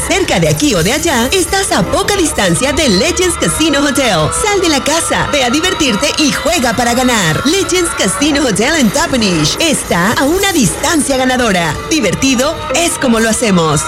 cerca de aquí o de allá, estás a poca distancia de Legends Casino Hotel. Sal de la casa, ve a divertirte y juega para ganar. Legends Casino Hotel en Toppenish está a una distancia ganadora. Divertido es como lo hacemos.